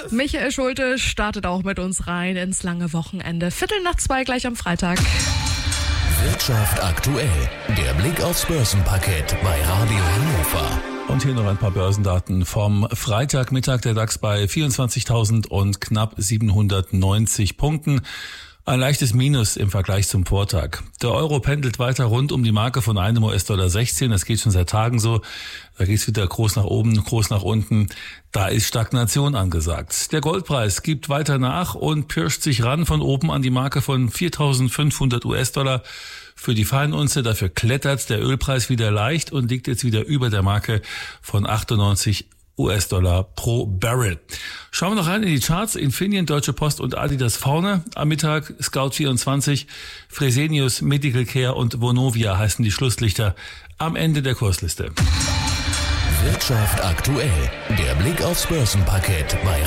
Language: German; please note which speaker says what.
Speaker 1: Michael Schulte startet auch mit uns rein ins lange Wochenende. 1:15 gleich am Freitag.
Speaker 2: Wirtschaft aktuell. Der Blick aufs Börsenparkett bei Radio Hannover.
Speaker 3: Und hier noch ein paar Börsendaten vom Freitagmittag. Der DAX bei 24.000 und knapp 790 Punkten. Ein leichtes Minus im Vergleich zum Vortag. Der Euro pendelt weiter rund um die Marke von einem US-Dollar 16. Das geht schon seit Tagen so. Da geht's wieder groß nach oben, groß nach unten. Da ist Stagnation angesagt. Der Goldpreis gibt weiter nach und pirscht sich ran von oben an die Marke von 4.500 US-Dollar für die Feinunze. Dafür klettert der Ölpreis wieder leicht und liegt jetzt wieder über der Marke von 98 US-Dollar pro Barrel. Schauen wir noch rein in die Charts. Infineon, Deutsche Post und Adidas vorne. Am Mittag Scout24, Fresenius, Medical Care und Vonovia heißen die Schlusslichter am Ende der Kursliste.
Speaker 2: Wirtschaft aktuell. Der Blick aufs Börsenparkett bei